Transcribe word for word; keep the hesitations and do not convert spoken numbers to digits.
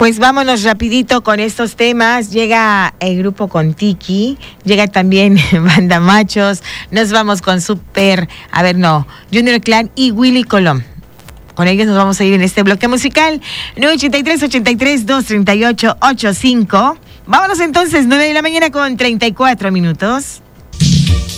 Pues vámonos rapidito con estos temas. Llega el grupo Contiki, llega también Banda Machos. Nos vamos con Super, a ver no, Junior Clan y Willy Colón. Con ellos nos vamos a ir en este bloque musical. nueve ochenta y tres, ochenta y tres, doscientos treinta y ocho, ochenta y cinco. Vámonos entonces, nueve de la mañana con treinta y cuatro minutos.